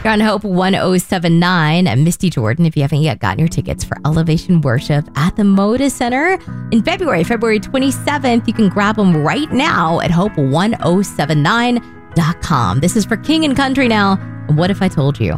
You're on Hope 1079 at Misty Jordan. If you haven't yet gotten your tickets for Elevation Worship at the Moda Center in February 27th, you can grab them right now at hope1079.com. This is for King and Country now. What if I told you?